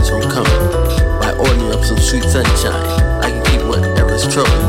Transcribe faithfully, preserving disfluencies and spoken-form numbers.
keeps on coming. By ordering up some sweet sunshine, I can keep whatever's troubling